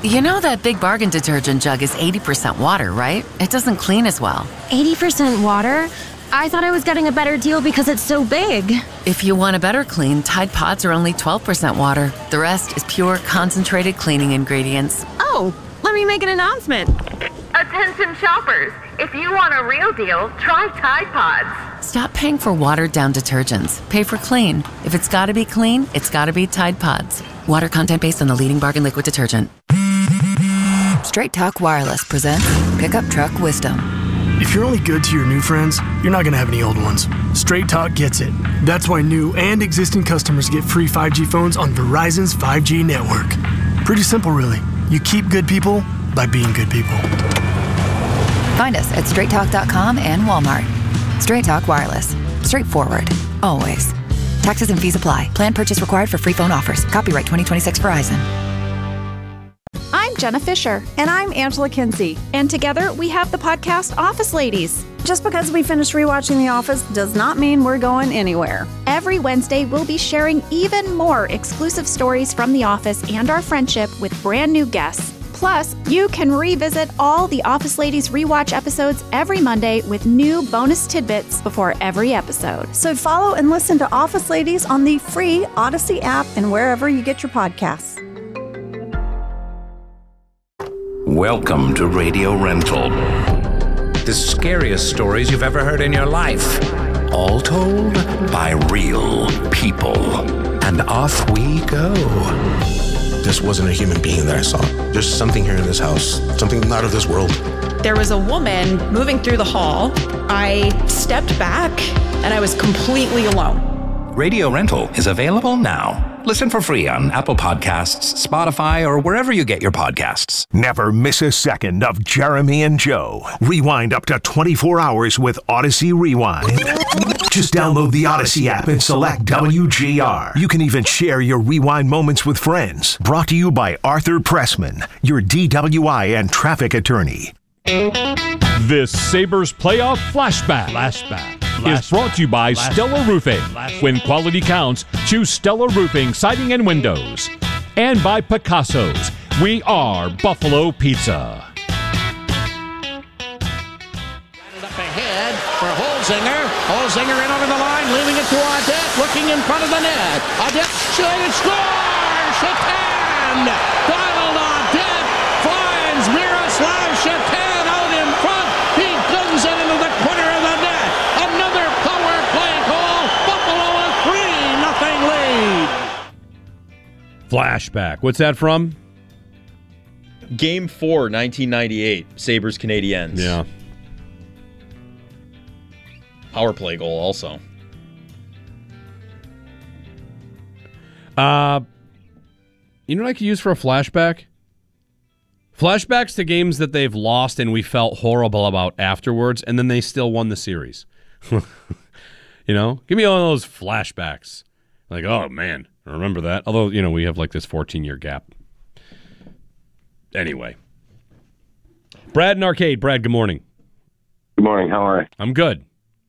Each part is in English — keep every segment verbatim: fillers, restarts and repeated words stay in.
You know that Big Bargain detergent jug is eighty percent water, right? It doesn't clean as well. eighty percent water? I thought I was getting a better deal because it's so big. If you want a better clean, Tide Pods are only twelve percent water. The rest is pure, concentrated cleaning ingredients. Oh, let me make an announcement. Attention shoppers, if you want a real deal, try Tide Pods. Stop paying for watered-down detergents. Pay for clean. If it's gotta be clean, it's gotta be Tide Pods. Water content based on the leading bargain liquid detergent. Straight Talk Wireless presents Pickup Truck Wisdom. If you're only good to your new friends, you're not going to have any old ones. Straight Talk gets it. That's why new and existing customers get free five G phones on Verizon's five G network. Pretty simple, really. You keep good people by being good people. Find us at straight talk dot com and Walmart. Straight Talk Wireless. Straightforward. Always. Taxes and fees apply. Plan purchase required for free phone offers. Copyright twenty twenty-six Verizon. I'm Jenna Fisher. And I'm Angela Kinsey. And together we have the podcast Office Ladies. Just because we finished rewatching The Office does not mean we're going anywhere. Every Wednesday, we'll be sharing even more exclusive stories from The Office and our friendship with brand new guests. Plus, you can revisit all the Office Ladies rewatch episodes every Monday with new bonus tidbits before every episode. So follow and listen to Office Ladies on the free Odyssey app and wherever you get your podcasts. Welcome to Radio Rental. The scariest stories you've ever heard in your life. All told by real people. And off we go. This wasn't a human being that I saw. There's something here in this house. Something not of this world. There was a woman moving through the hall. I stepped back and I was completely alone. Radio Rental is available now. Listen for free on Apple Podcasts, Spotify, or wherever you get your podcasts. Never miss a second of Jeremy and Joe. Rewind up to twenty-four hours with Odyssey Rewind. Just download the Odyssey app and select W G R. You can even share your rewind moments with friends. Brought to you by Arthur Pressman, your D W I and traffic attorney. This Sabres playoff flashback. Flashback. Is brought to you by Flashback. Stellar Roofing. Flashback. When quality counts, choose Stellar Roofing, Siding and Windows. And by Picasso's. We are Buffalo Pizza. Got it up ahead for Holzinger. Holzinger in over the line, leaving it to Audette, looking in front of the net. Audette should score! Shatan! Donald Audette finds Miroslav Shatan out in front. He guns it into the corner of the net. Another power play goal. Buffalo a three nothing lead. Flashback. What's that from? Game four, nineteen ninety-eight. Sabres Canadiens. Yeah. Power play goal also. Uh, you know what I could use for a flashback? Flashbacks to games that they've lost and we felt horrible about afterwards, and then they still won the series. You know? Give me one of those flashbacks. Like, oh, man, I remember that. Although, you know, we have like this fourteen-year gap. Anyway. Brad and Arcade. Brad, good morning. Good morning. How are you? I'm good.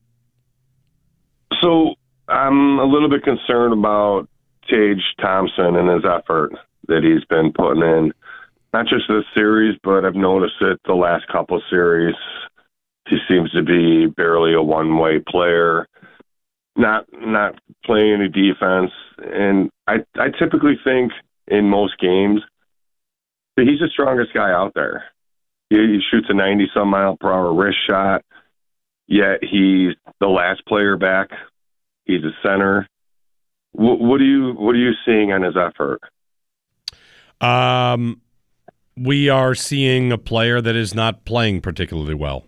So I'm a little bit concerned about Tage Thompson and his effort that he's been putting in. Not just this series, but I've noticed it the last couple of series. He seems to be barely a one-way player, not not playing any defense. And I, I typically think in most games that he's the strongest guy out there. He, he shoots a ninety-some mile per hour wrist shot, yet he's the last player back. He's a center. What, what are you What are you seeing on his effort? Um, we are seeing a player that is not playing particularly well.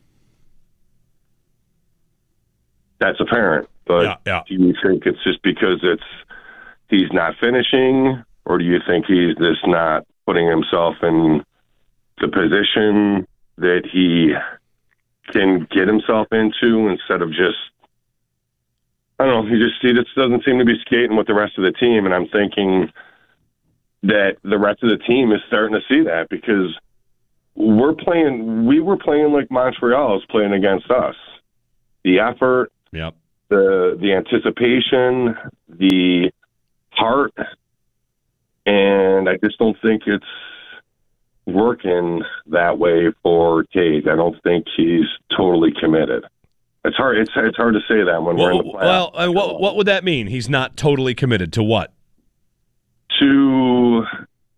That's apparent, but yeah, yeah. do you think it's just because it's he's not finishing, or do you think he's just not putting himself in the position that he can get himself into instead of just, I don't know, he just he just doesn't seem to be skating with the rest of the team, and I'm thinking that the rest of the team is starting to see that because we're playing, we were playing like Montreal is playing against us. The effort, yep. the the anticipation, the heart, and I just don't think it's working that way for Tage. I don't think he's totally committed. It's hard. It's it's hard to say that when well, we're in the playoffs. Well, uh, what what would that mean? He's not totally committed to what? To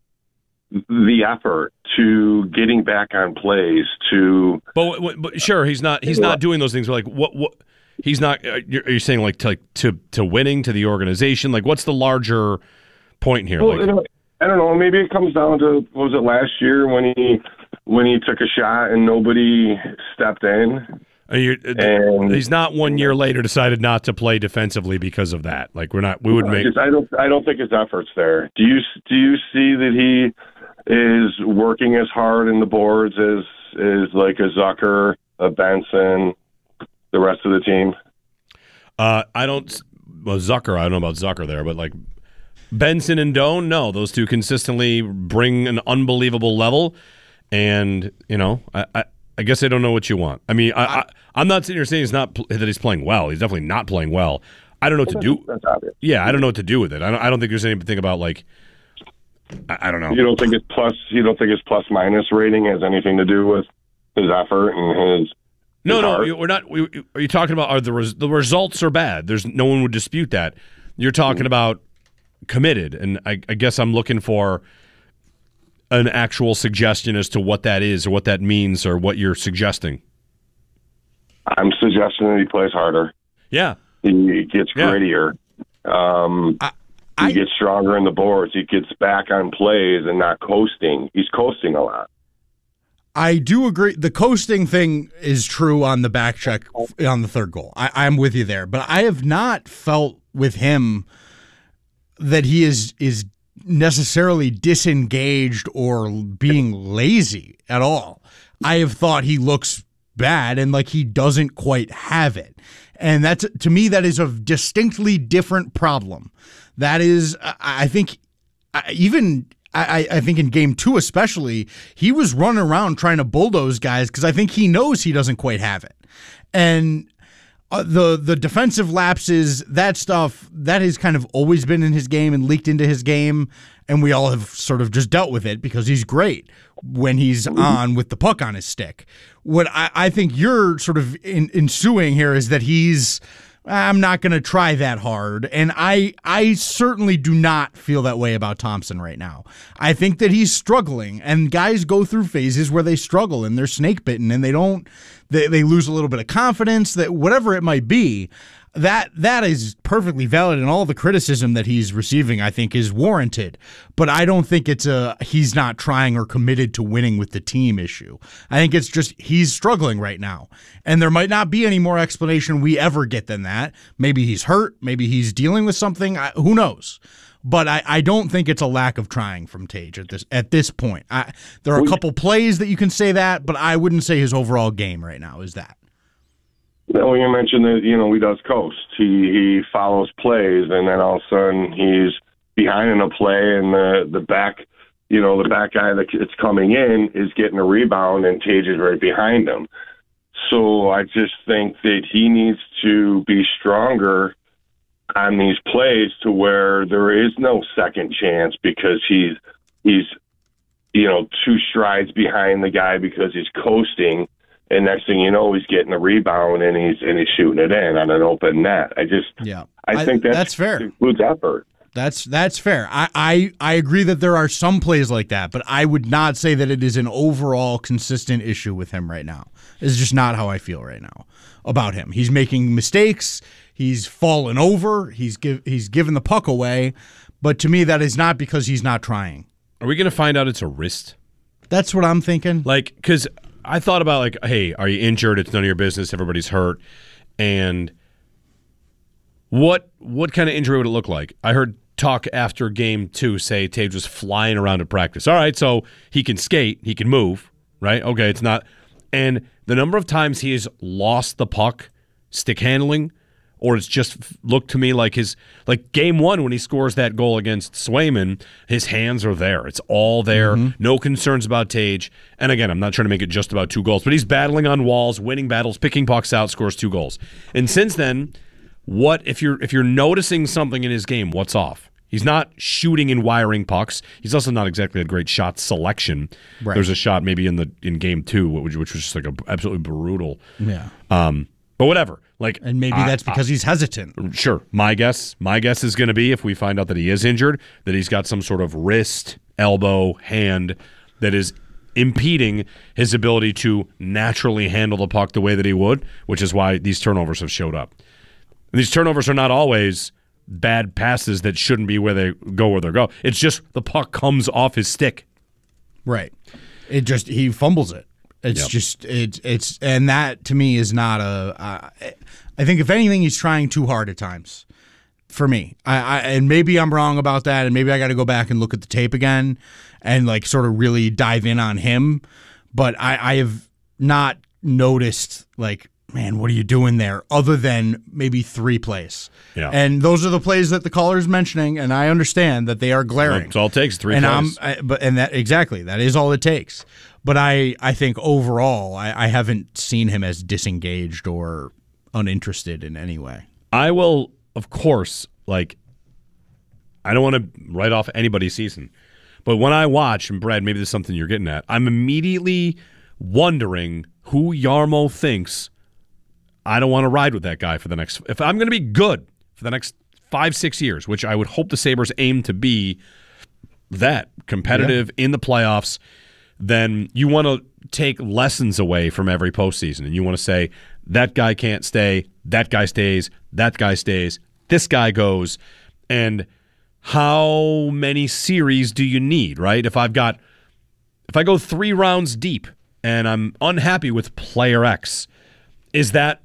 the effort, to getting back on plays, to. But, but sure, he's not. He's not doing those things. But like what? What? He's not. Are you, are you saying like to, like to to winning, to the organization? Like what's the larger point here? Well, like, I don't know. Maybe it comes down to, what was it last year when he when he took a shot and nobody stepped in. You, and, he's not one year later decided not to play defensively because of that. Like we're not. We would make. I don't. I don't think his effort's there. Do you do you see that he is working as hard in the boards as as like a Zucker, a Benson, the rest of the team? Uh, I don't. Well, Zucker. I don't know about Zucker there, but like. Benson and Doan, no, those two consistently bring an unbelievable level, and you know, I, I, I guess I don't know what you want. I mean, I, I, I'm not sitting here saying he's not that he's playing well. He's definitely not playing well. I don't know what to do. That's obvious. Yeah, I don't know what to do with it. I don't. I don't think there's anything about like. I, I don't know. You don't think his plus? You don't think his plus minus rating has anything to do with his effort and his? No, his no, heart? we're not. We, are you talking about are the res, the results are bad? There's no one would dispute that. You're talking about. Committed, and I, I guess I'm looking for an actual suggestion as to what that is or what that means or what you're suggesting. I'm suggesting that he plays harder. Yeah. He gets Yeah. grittier. Um, I, I, he gets stronger in the boards. He gets back on plays and not coasting. He's coasting a lot. I do agree. The coasting thing is true on the back check on the third goal. I, I'm with you there, but I have not felt with him that he is is necessarily disengaged or being lazy at all. I have thought he looks bad and like he doesn't quite have it. And that's, to me, that is a distinctly different problem. That is, I think, even I, I think in game two especially, he was running around trying to bulldoze guys because I think he knows he doesn't quite have it. And Uh, the the defensive lapses, that stuff, that has kind of always been in his game and leaked into his game, and we all have sort of just dealt with it because he's great when he's on with the puck on his stick. What I, I think you're sort of in, ensuing here is that he's, I'm not going to try that hard, and I I certainly do not feel that way about Thompson right now. I think that he's struggling, and guys go through phases where they struggle and they're snake bitten and they don't. They they lose a little bit of confidence, that whatever it might be, that that is perfectly valid, and all the criticism that he's receiving, I think, is warranted. But I don't think it's a he's not trying or committed to winning with the team issue. I think it's just he's struggling right now, and there might not be any more explanation we ever get than that. Maybe he's hurt, maybe he's dealing with something. I, who knows? But I, I don't think it's a lack of trying from Tage at this at this point. I, there are a couple plays that you can say that, but I wouldn't say his overall game right now is that. Well, you mentioned that, you know, he does coast. He he follows plays, and then all of a sudden he's behind in a play, and the, the back, you know, the back guy that's coming in is getting a rebound, and Tage is right behind him. So I just think that he needs to be stronger on these plays to where there is no second chance because he's he's you know two strides behind the guy because he's coasting, and next thing you know he's getting a rebound and he's and he's shooting it in on an open net. I just yeah I think I, that's, that's fair. Includes effort. That's that's fair. I, I I agree that there are some plays like that, but I would not say that it is an overall consistent issue with him right now. It's just not how I feel right now about him. He's making mistakes. He's fallen over. He's give, he's given the puck away. But to me, that is not because he's not trying. Are we going to find out it's a wrist? That's what I'm thinking. Like, because I thought about, like, hey, are you injured? It's none of your business. Everybody's hurt. And what what kind of injury would it look like? I heard talk after game two say Tage was flying around at practice. All right, so he can skate. He can move, right? Okay, it's not. And the number of times he has lost the puck, stick handling, or it's just looked to me like his, like game one when he scores that goal against Swayman, his hands are there. It's all there. Mm-hmm. No concerns about Tage. And again, I'm not trying to make it just about two goals, but he's battling on walls, winning battles, picking pucks out, scores two goals. And since then, what if you're if you're noticing something in his game, what's off? He's not shooting and wiring pucks. He's also not exactly a great shot selection. Right. There's a shot maybe in the in game two, which, which was just like a, absolutely brutal. Yeah. Um, but whatever. Like, and maybe I, that's because I, he's hesitant. Sure. My guess, my guess is going to be, if we find out that he is injured, that he's got some sort of wrist, elbow, hand that is impeding his ability to naturally handle the puck the way that he would, which is why these turnovers have showed up. And these turnovers are not always bad passes that shouldn't be where they go where they go. It's just the puck comes off his stick. Right. It just, he fumbles it. It's Yep. just, it's, it's, and that to me is not a, uh, I think if anything, he's trying too hard at times for me. I, I and maybe I'm wrong about that, and maybe I got to go back and look at the tape again and like sort of really dive in on him. But I, I have not noticed like, man, what are you doing there? Other than maybe three plays. Yeah. And those are the plays that the caller is mentioning, and I understand that they are glaring. That's all it takes, three and plays. I'm, I, but and that exactly that is all it takes. But I, I think overall, I, I haven't seen him as disengaged or uninterested in any way. I will, of course, like, I don't want to write off anybody's season, but when I watch, and Brad, maybe this is something you're getting at, I'm immediately wondering who Jarmo thinks I don't want to ride with that guy for the next, if I'm going to be good for the next five, six years, which I would hope the Sabres aim to be that competitive yeah. in the playoffs, then you want to take lessons away from every postseason. And you want to say, that guy can't stay, that guy stays, that guy stays, this guy goes. And how many series do you need, right? If I've got, if I go three rounds deep and I'm unhappy with player X, is that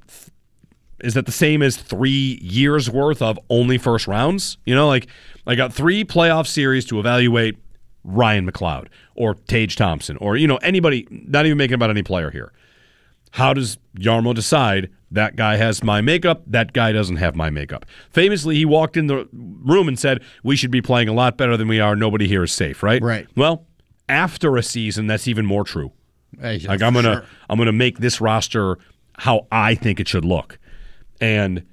is that the same as three years worth of only first rounds? You know, like I got three playoff series to evaluate Ryan McLeod or Tage Thompson or, you know, anybody, not even making about any player here. How does Jarmo decide that guy has my makeup, that guy doesn't have my makeup? Famously, he walked in the room and said, we should be playing a lot better than we are. Nobody here is safe, right? Right. Well, after a season, that's even more true. Hey, like I'm gonna, sure. I'm gonna make this roster how I think it should look. And,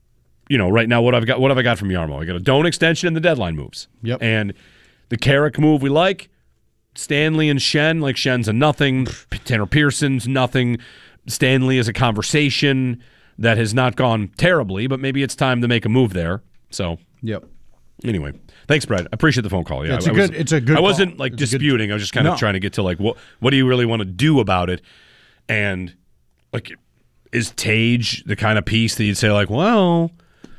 you know, right now, what I've got, what have I got from Jarmo? I got a Doan extension and the deadline moves. Yep. And the Carrick move we like. Stanley and Shen, like Shen's a nothing. Tanner Pearson's nothing. Stanley is a conversation that has not gone terribly, but maybe it's time to make a move there. So, yep. Anyway, thanks, Brad. I appreciate the phone call. Yeah, it's I, a I good. Was, it's a good. I wasn't call. like it's disputing. Good, I was just kind of no. trying to get to like what what do you really want to do about it, and like is Tage the kind of piece that you'd say like, well,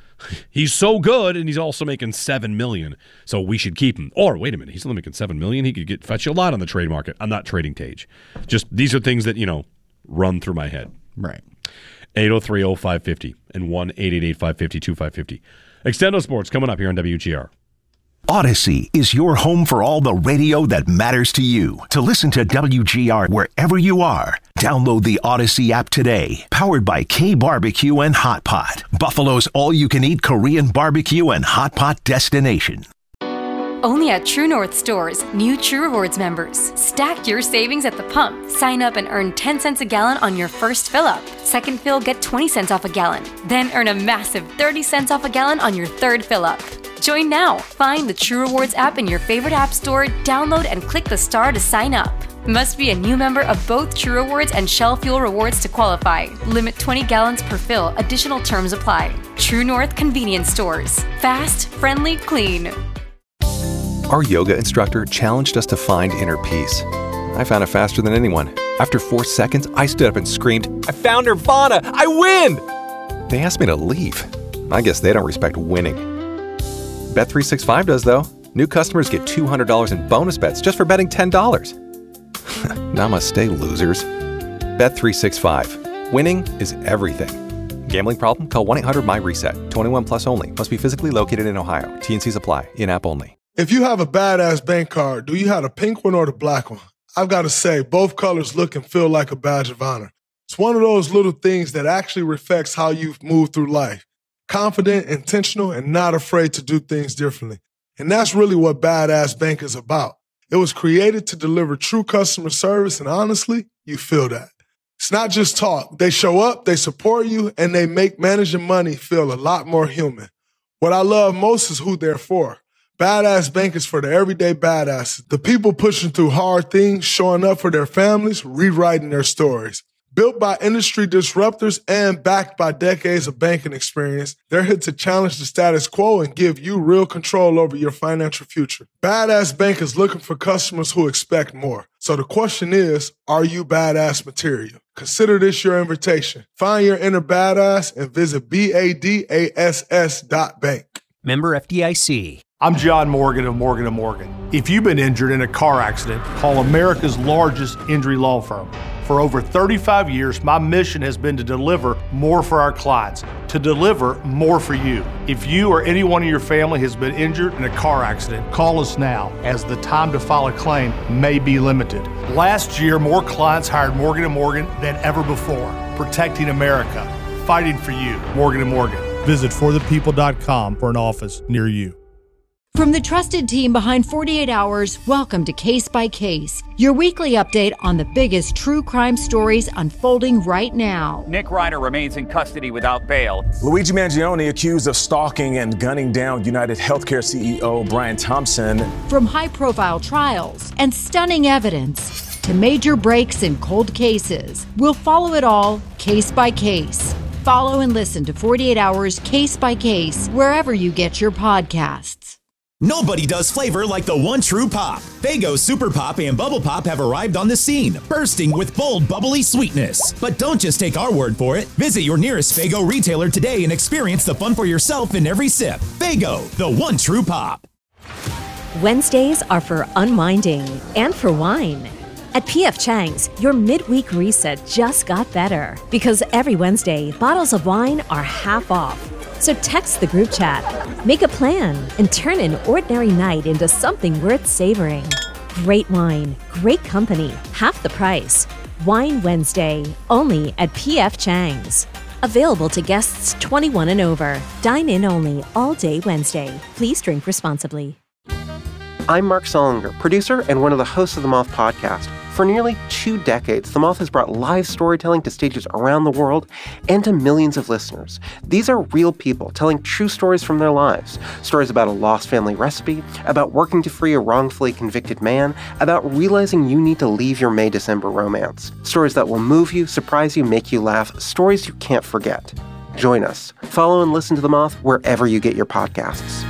he's so good and he's also making seven million, so we should keep him. Or wait a minute, he's only making seven million. He could get fetch you a lot on the trade market. I'm not trading Tage. Just these are things that you know run through my head. Right. eight oh three oh five fifty and one eight eight eight five five zero two five five zero. Extendo Sports coming up here on W G R. Odyssey is your home for all the radio that matters to you. To listen to W G R wherever you are, download the Odyssey app today. Powered by K Barbecue and Hot Pot, Buffalo's all-you-can-eat Korean barbecue and hot pot destination. Only at True North stores, new True Rewards members. Stack your savings at the pump. Sign up and earn ten cents a gallon on your first fill-up. Second fill, get twenty cents off a gallon. Then earn a massive thirty cents off a gallon on your third fill-up. Join now. Find the True Rewards app in your favorite app store, download and click the star to sign up. Must be a new member of both True Rewards and Shell Fuel Rewards to qualify. Limit twenty gallons per fill. Additional terms apply. True North Convenience Stores. Fast, friendly, clean. Our yoga instructor challenged us to find inner peace. I found it faster than anyone. After four seconds, I stood up and screamed, I found Nirvana! I win! They asked me to leave. I guess they don't respect winning. Bet three sixty-five does, though. New customers get two hundred dollars in bonus bets just for betting ten dollars. Namaste, losers. Bet three sixty-five. Winning is everything. Gambling problem? Call one eight hundred my reset. twenty-one plus only. Must be physically located in Ohio. T N Cs apply. In-app only. If you have a badass bank card, do you have the pink one or the black one? I've got to say, both colors look and feel like a badge of honor. It's one of those little things that actually reflects how you've moved through life. Confident, intentional, and not afraid to do things differently. And that's really what Badass Bank is about. It was created to deliver true customer service, and honestly, you feel that. It's not just talk. They show up, they support you, and they make managing money feel a lot more human. What I love most is who they're for. Badass Bank is for the everyday badasses, the people pushing through hard things, showing up for their families, rewriting their stories. Built by industry disruptors and backed by decades of banking experience, they're here to challenge the status quo and give you real control over your financial future. Badass Bank is looking for customers who expect more. So the question is, are you badass material? Consider this your invitation. Find your inner badass and visit B A D A S S dot bank. Member F D I C. I'm John Morgan of Morgan and Morgan. If you've been injured in a car accident, call America's largest injury law firm. For over thirty-five years, my mission has been to deliver more for our clients, to deliver more for you. If you or anyone in your family has been injured in a car accident, call us now, as the time to file a claim may be limited. Last year, more clients hired Morgan and Morgan than ever before, protecting America, fighting for you. Morgan and Morgan. Visit for the people dot com for an office near you. From the trusted team behind forty-eight hours, welcome to Case by Case, your weekly update on the biggest true crime stories unfolding right now. Nick Reiner remains in custody without bail. Luigi Mangione accused of stalking and gunning down United Healthcare C E O Brian Thompson. From high-profile trials and stunning evidence to major breaks in cold cases, we'll follow it all case by case. Follow and listen to forty-eight hours Case by Case wherever you get your podcasts. Nobody does flavor like the one true pop. Faygo Super Pop and Bubble Pop have arrived on the scene, bursting with bold, bubbly sweetness. But don't just take our word for it. Visit your nearest Faygo retailer today and experience the fun for yourself in every sip. Faygo, the one true pop. Wednesdays are for unwinding and for wine. At P F Chang's, your midweek reset just got better. Because every Wednesday, bottles of wine are half off. So text the group chat, make a plan, and turn an ordinary night into something worth savoring. Great wine, great company, half the price. Wine Wednesday, only at P F Chang's. Available to guests twenty-one and over. Dine in only all day Wednesday. Please drink responsibly. I'm Mark Solinger, producer and one of the hosts of the Moth Podcast. For nearly two decades, The Moth has brought live storytelling to stages around the world and to millions of listeners. These are real people telling true stories from their lives. Stories about a lost family recipe, about working to free a wrongfully convicted man, about realizing you need to leave your May-December romance. Stories that will move you, surprise you, make you laugh. Stories you can't forget. Join us. Follow and listen to The Moth wherever you get your podcasts.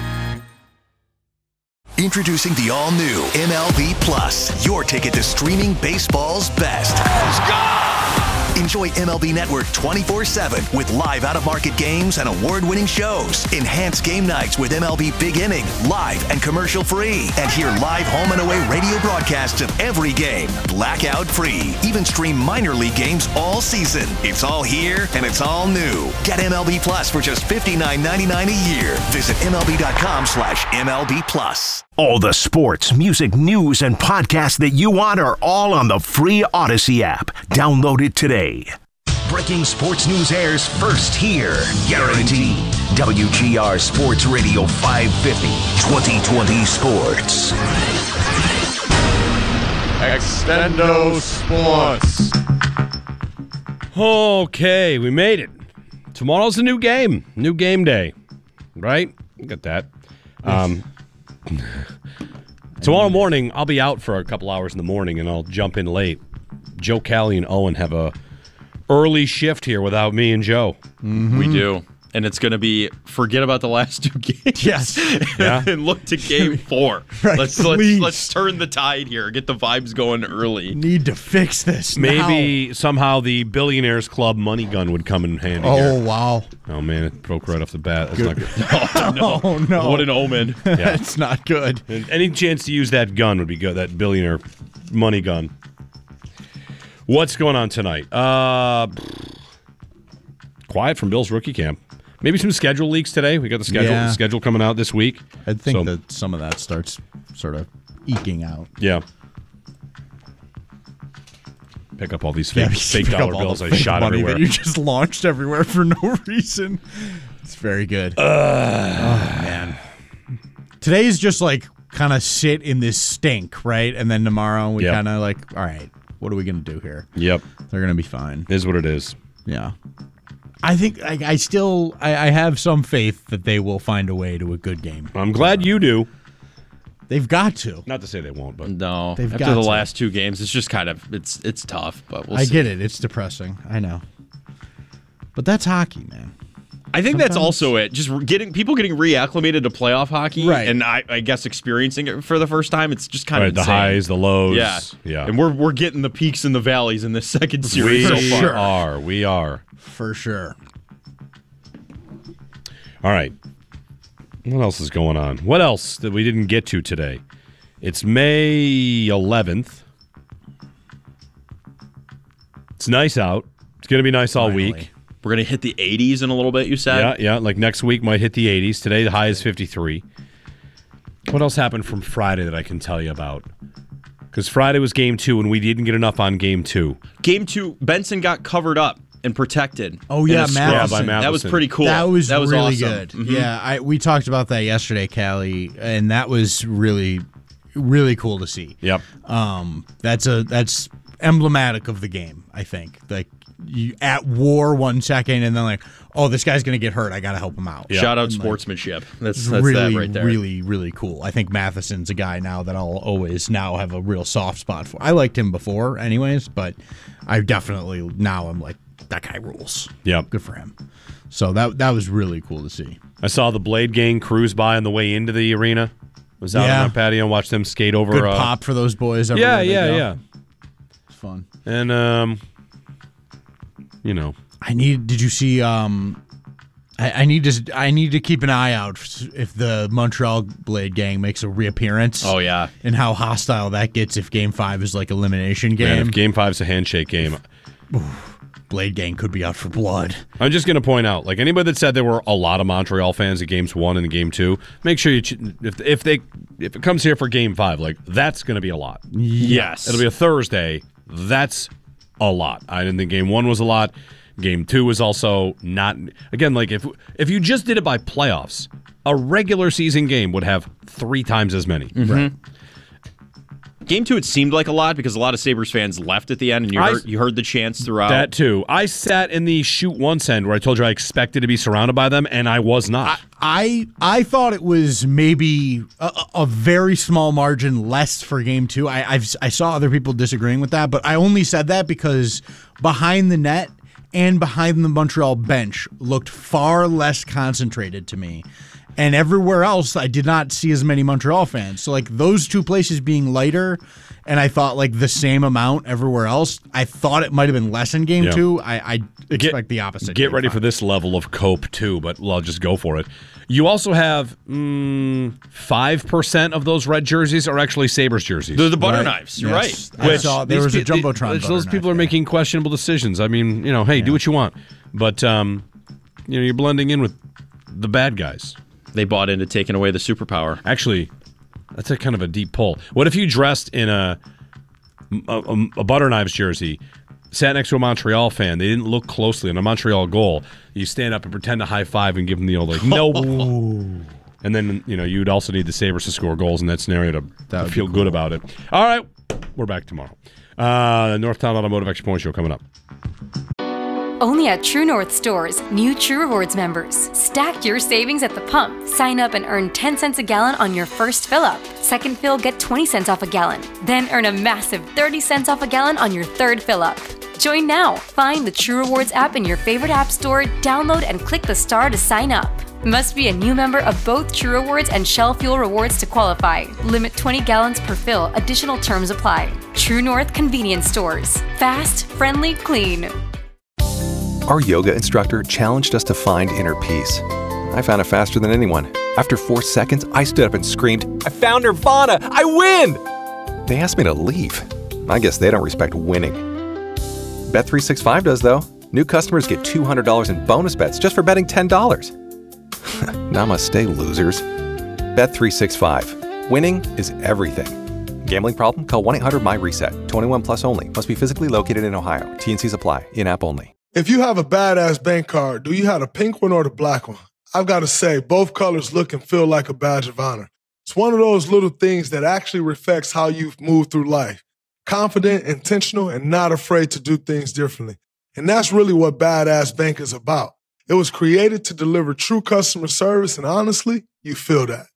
Introducing the all-new M L B Plus, your ticket to streaming baseball's best. Let's go! Enjoy M L B Network twenty-four seven with live out-of-market games and award-winning shows. Enhance game nights with M L B Big Inning, live and commercial-free. And hear live home and away radio broadcasts of every game, blackout-free. Even stream minor league games all season. It's all here and it's all new. Get M L B Plus for just fifty-nine ninety-nine a year. Visit M L B dot com slash M L B Plus. All the sports, music, news, and podcasts that you want are all on the free Odyssey app. Download it today. Breaking sports news airs first here. Guaranteed. W G R Sports Radio five fifty, twenty twenty Sports. Extendo Sports. Okay, we made it. Tomorrow's a new game. New game day. Right? Get that. Um... Tomorrow morning, I'll be out for a couple hours in the morning, and I'll jump in late. Joe, Callie, and Owen have a early shift here without me and Joe. Mm-hmm. We do. And it's going to be forget about the last two games. Yes. Yeah. And look to game four. Right, let's let's let's turn the tide here. Get the vibes going early. Need to fix this Maybe now. somehow the Billionaires Club money gun would come in handy. Oh, here. wow. Oh, man, it broke right off the bat. That's Good. not good. Oh, no. Oh, no. What an omen. Yeah. That's not good. And any chance to use that gun would be good, that billionaire money gun. What's going on tonight? Uh, quiet from Bill's rookie camp. Maybe some schedule leaks today. We got the schedule Yeah. schedule coming out this week. I think So- that some of that starts sort of eking out. Yeah. Pick up all these fake, Yeah, fake pick up dollar all bills the I fake shot money everywhere. that you just launched everywhere for no reason. It's very good. Uh, oh, man. Today is just like kind of sit in this stink, right? And then tomorrow we Yep. kind of like, all right, what are we going to do here? Yep. They're going to be fine. Is what it is. Yeah. I think I, I still I, I have some faith that they will find a way to a good game. I'm glad you do. They've got to. Not to say they won't, but no. They've After got the to. last two games, it's just kind of it's it's tough. But we'll I see. get it. It's depressing. I know. But that's hockey, man. I think that's Sometimes- also it. Just getting people getting reacclimated to playoff hockey, Right. and I, I guess experiencing it for the first time. It's just kind Right, of the insane. highs, the lows. Yeah, Yeah. And we're we're getting the peaks and the valleys in this second We series so far. sure are. We are. For sure. All right. What else is going on? What else that we didn't get to today? It's May eleventh. It's nice out. It's going to be nice all week. We're going to hit the eighties in a little bit, you said? Yeah, yeah. Like next week might hit the eighties. Today the high is fifty-three. What else happened from Friday that I can tell you about? Because Friday was game two, and we didn't get enough on game two. Game two, Benson got covered up and protected. Oh in yeah, a scrum. Matheson. That was pretty cool. That was, that was really awesome. good. Mhm. Yeah, I, we talked about that yesterday, Callie, and that was really, really cool to see. Yep. Um, that's a that's emblematic of the game. I think like you at war one second, and then like, oh, this guy's gonna get hurt. I gotta help him out. Shout out And, like, sportsmanship. That's, it's that's really, that right there. really, really cool. I think Matheson's a guy now that I'll always now have a real soft spot for. I liked him before, anyways, but I definitely now I'm like that guy rules. Yep. Good for him. So that that was really cool to see. I saw the Blade Gang cruise by on the way into the arena. Was out Yeah. on our patio and watched them skate over. Good uh, pop for those boys. Yeah, everywhere they yeah, go. yeah. It's fun. And um, you know, I need. Did you see? Um, I, I need to. I need to keep an eye out if the Montreal Blade Gang makes a reappearance. Oh yeah, and how hostile that gets if Game Five is like elimination game. man, if Game Five's a handshake game, Blade Gang could be out for blood. I'm just going to point out, like anybody that said there were a lot of Montreal fans at games one and game two, make sure you ch- if if they if it comes here for game five, like that's going to be a lot. Yes, it'll be a Thursday. That's a lot. I didn't think game one was a lot. Game two was also not. Again, like if if you just did it by playoffs, a regular season game would have three times as many. Right. Game two, it seemed like a lot because a lot of Sabres fans left at the end, and you I- heard, you heard the chants throughout. That too. I sat in the shoot once end where I told you I expected to be surrounded by them, and I was not. I I thought it was maybe a, a very small margin less for game two. I I've, I saw other people disagreeing with that, but I only said that because behind the net and behind the Montreal bench looked far less concentrated to me. And everywhere else, I did not see as many Montreal fans. So, like, those two places being lighter, and I thought, like, the same amount everywhere else, I thought it might have been less in game Yeah. two. I, I expect Get- the opposite. Get game ready five. for this level of cope too, but well, I'll just go for it. You also have mm, five percent of those red jerseys are actually Sabres jerseys. They're the butter knives. You're Yes. right. I saw there these was a pe- Jumbotron Those, butter those people are making questionable decisions. I mean, you know, hey, do what you want, but um, you know, you're blending in with the bad guys. They bought into taking away the superpower. Actually, that's a kind of a deep pull. What if you dressed in a a, a, a butter knives jersey, sat next to a Montreal fan, they didn't look closely, and a Montreal goal, you stand up and pretend to high five and give them the old like no. And then, you know, you'd also need the Sabres to score goals in that scenario to, to feel good about it. All right, we're back tomorrow. Uh, Northtown Automotive Extra Point Show coming up. Only at True North stores, new True Rewards members. Stack your savings at the pump. Sign up and earn ten cents a gallon on your first fill up. Second fill, get twenty cents off a gallon. Then earn a massive thirty cents off a gallon on your third fill up. Join now. Find the True Rewards app in your favorite app store, download and click the star to sign up. Must be a new member of both True Rewards and Shell Fuel Rewards to qualify. Limit twenty gallons per fill. Additional terms apply. True North Convenience Stores. Fast, friendly, clean. Our yoga instructor challenged us to find inner peace. I found it faster than anyone. After four seconds, I stood up and screamed, I found Nirvana! I win! They asked me to leave. I guess they don't respect winning. Bet three sixty-five does, though. New customers get two hundred dollars in bonus bets just for betting ten dollars. Namaste, losers. Bet three sixty-five. Winning is everything. Gambling problem? Call one eight hundred my reset. twenty-one plus only. Must be physically located in Ohio. T and Cs apply. In-app only. If you have a badass bank card, do you have the pink one or the black one? I've got to say, both colors look and feel like a badge of honor. It's one of those little things that actually reflects how you've moved through life. Confident, intentional, and not afraid to do things differently. And that's really what Badass Bank is about. It was created to deliver true customer service, and honestly, you feel that.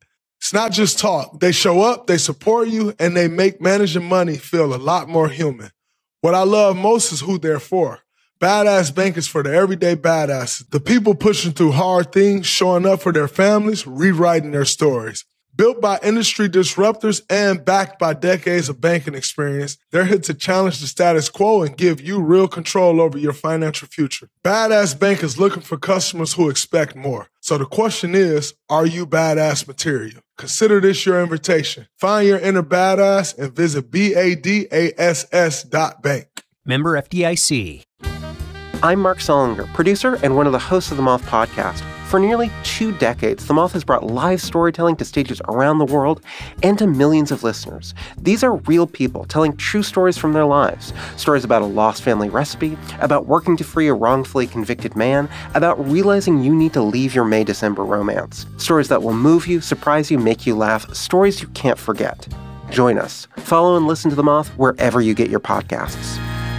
It's not just talk. They show up, they support you, and they make managing money feel a lot more human. What I love most is who they're for. Badass Bank is for the everyday badasses, the people pushing through hard things, showing up for their families, rewriting their stories. Built by industry disruptors and backed by decades of banking experience, they're here to challenge the status quo and give you real control over your financial future. Badass Bank is looking for customers who expect more. So the question is, are you badass material? Consider this your invitation. Find your inner badass and visit B A D A S S dot bank. Member F D I C. I'm Mark Solinger, producer and one of the hosts of the Moth podcast. For nearly two decades, The Moth has brought live storytelling to stages around the world and to millions of listeners. These are real people telling true stories from their lives. Stories about a lost family recipe, about working to free a wrongfully convicted man, about realizing you need to leave your May-December romance. Stories that will move you, surprise you, make you laugh. Stories you can't forget. Join us. Follow and listen to The Moth wherever you get your podcasts.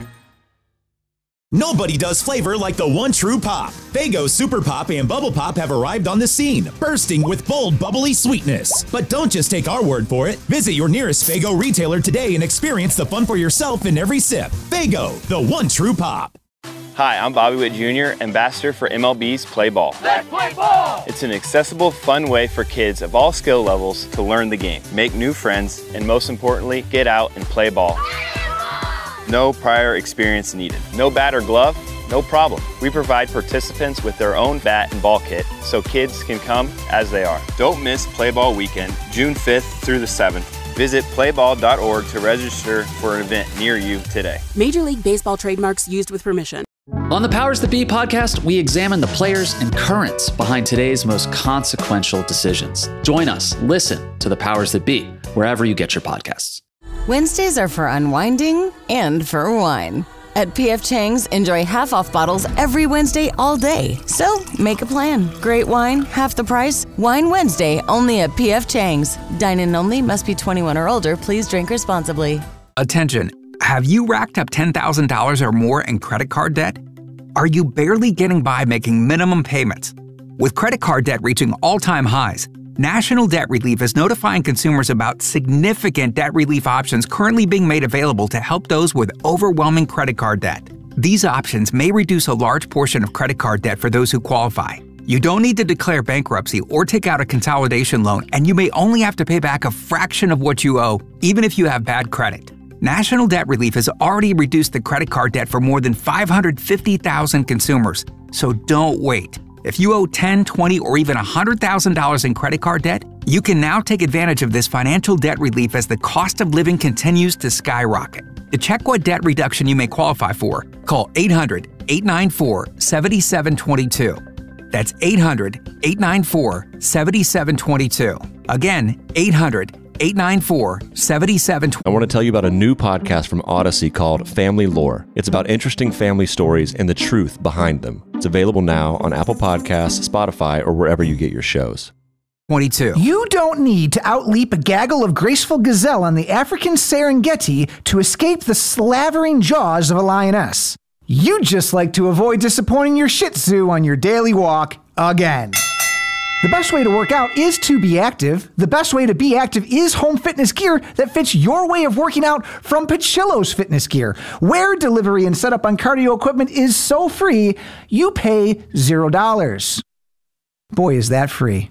Nobody does flavor like the one true pop. Faygo Super Pop and Bubble Pop have arrived on the scene, bursting with bold, bubbly sweetness. But don't just take our word for it. Visit your nearest Faygo retailer today and experience the fun for yourself in every sip. Faygo, the one true pop. Hi, I'm Bobby Witt Junior, ambassador for M L B's Play Ball. Let's play ball! It's an accessible, fun way for kids of all skill levels to learn the game, make new friends, and most importantly, get out and play ball. No prior experience needed. No bat or glove? No problem. We provide participants with their own bat and ball kit so kids can come as they are. Don't miss Play Ball Weekend, June fifth through the seventh. Visit play ball dot org to register for an event near you today. Major League Baseball trademarks used with permission. On the Powers That Be podcast, we examine the players and currents behind today's most consequential decisions. Join us. Listen to the Powers That Be wherever you get your podcasts. Wednesdays are for unwinding and for wine. At P F Chang's, enjoy half-off bottles every Wednesday all day. So, make a plan. Great wine, half the price. Wine Wednesday, only at P F Chang's. Dine-in only, must be twenty-one or older. Please drink responsibly. Attention. Have you racked up ten thousand dollars or more in credit card debt? Are you barely getting by making minimum payments? With credit card debt reaching all-time highs, National Debt Relief is notifying consumers about significant debt relief options currently being made available to help those with overwhelming credit card debt. These options may reduce a large portion of credit card debt for those who qualify. You don't need to declare bankruptcy or take out a consolidation loan, and you may only have to pay back a fraction of what you owe, even if you have bad credit. National Debt Relief has already reduced the credit card debt for more than five hundred fifty thousand consumers, so don't wait. If you owe ten thousand dollars, twenty thousand dollars, or even one hundred thousand dollars in credit card debt, you can now take advantage of this financial debt relief as the cost of living continues to skyrocket. To check what debt reduction you may qualify for, call eight hundred, eight nine four, seven seven two two. That's eight hundred, eight nine four, seven seven two two. Again, eight hundred, eight nine four, seven seven two two. I want to tell you about a new podcast from Odyssey called Family Lore. It's about interesting family stories and the truth behind them. It's available now on Apple Podcasts, Spotify, or wherever you get your shows. twenty-two. You don't need to outleap a gaggle of graceful gazelle on the African Serengeti to escape the slavering jaws of a lioness. You just like to avoid disappointing your Shih Tzu on your daily walk again. The best way to work out is to be active. The best way to be active is home fitness gear that fits your way of working out from Pachillo's Fitness Gear, where delivery and setup on cardio equipment is so free, you pay zero dollars. Boy, is that free.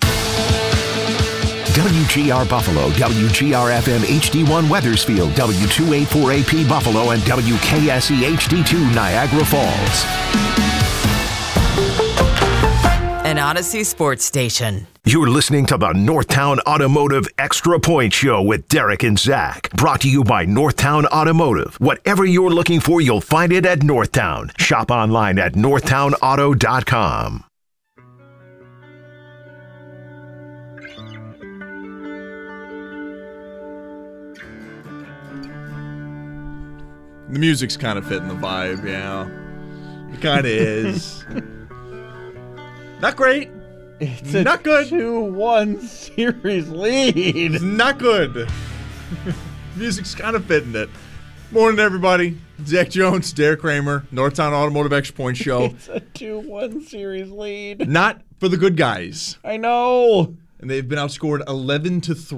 W G R Buffalo, W G R F M H D one Weathersfield, W two eighty-four A P Buffalo, and W K S E H D two Niagara Falls. An Odyssey sports station. You're listening to the Northtown Automotive Extra Point Show with Derek and Zach. Brought to you by Northtown Automotive. Whatever you're looking for, you'll find it at Northtown. Shop online at northtown auto dot com. The music's kind of fitting the vibe, yeah. It kind of is. Not great. It's not a good. two one series lead. Not good. Music's kind of fitting it. Morning, everybody. Zach Jones, Derek Kramer, Northtown Automotive Extra Point Show. It's a two one series lead. Not for the good guys. I know. and they've been outscored eleven to three.